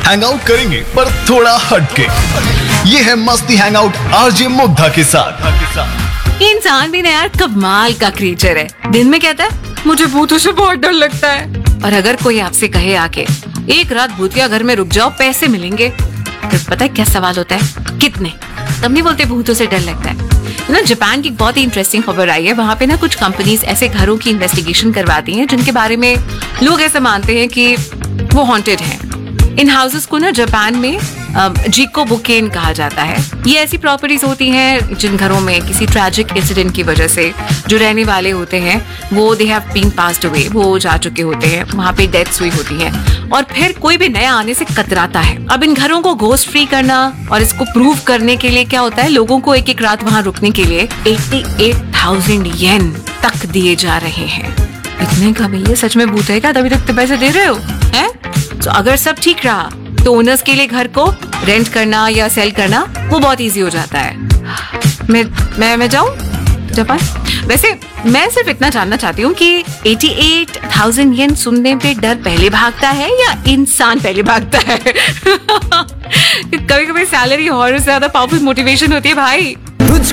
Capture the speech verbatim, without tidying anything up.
Hang out करेंगे पर थोड़ा हटके। ये है मस्ती हैंग आउट आरजे मुग्धा के साथ। इंसान भी ना यार कमाल का क्रिएचर है। दिन में कहता है मुझे भूतों से बहुत डर लगता है, और अगर कोई आपसे कहे आके एक रात भूतिया घर में रुक जाओ पैसे मिलेंगे, तो पता है क्या सवाल होता है? कितने? तब नहीं बोलते भूतों से डर लगता है ना। जापान की बहुत ही इंटरेस्टिंग खबर आई है। वहां पे ना कुछ कंपनीज ऐसे घरों की इन्वेस्टिगेशन करवाती हैं जिनके बारे में लोग ऐसा मानते हैं कि वो हॉन्टेड हैं। इन हाउसेस को ना जापान में जिकोबुकेन कहा जाता है। ये ऐसी प्रॉपर्टीज होती हैं जिन घरों में किसी ट्रैजिक इंसिडेंट की वजह से जो रहने वाले होते हैं वो they have been passed away, वो जा चुके होते हैं, वहां पे डेथ्स हुई होती हैं, और फिर कोई भी नया आने से कतराता है। अब इन घरों को घोस्ट फ्री करना और इसको प्रूव करने के लिए क्या होता है, लोगों को एक एक रात वहां रुकने के लिए अठासी हज़ार येन तक दिए जा रहे हैं। इतने का भैया सच में भूत है क्या? तभी तक तो पैसे दे रहे हो हैं? तो अगर सब ठीक रहा तो ओनर्स के लिए घर को रेंट करना या सेल करना वो बहुत इजी हो जाता है। मैं मैं मैं जाऊं जापान? वैसे मैं सिर्फ इतना जानना चाहती हूँ कि अठासी हज़ार येन सुनने पे डर पहले भागता है या इंसान पहले भागता है? कभी कभी सैलरी हॉरर से ज्यादा पावरफुल मोटिवेशन होती है भाई।